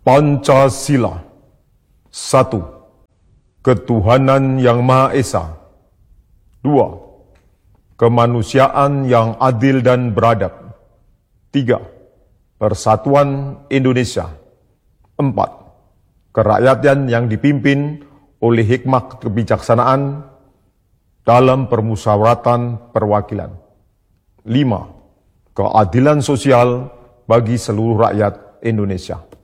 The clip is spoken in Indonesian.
Pancasila. 1. Ketuhanan yang Maha Esa. 2. Kemanusiaan yang adil dan beradab. 3. Persatuan Indonesia. 4. Kerakyatan yang dipimpin oleh hikmah kebijaksanaan dalam permusyawaratan perwakilan. 5. Keadilan sosial bagi seluruh rakyat Indonesia.